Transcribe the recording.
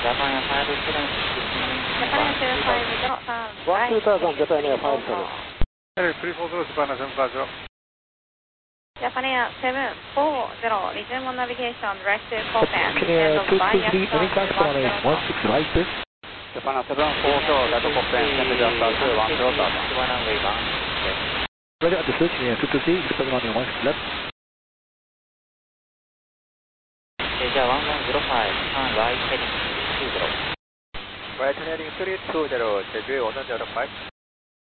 Japan Air 5 1000 Japan Air 5 0. Japan 740, Japan Air 740, resume on navigation, direct to Copan. Japan Air 223, any contact on a 16 right this. Japan Air 740, that Copan, send just after 10,000. Runway 1. Ready at the search near 223, expect on your 16 left. Asia 1105, turn right heading 30. Right heading 320, Jeju 105.